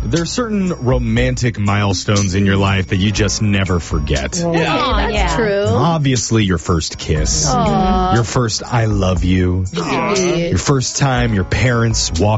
There are certain romantic milestones in your life that you just never forget. That's true. Obviously, your first kiss, your first I love you, your first time your parents walk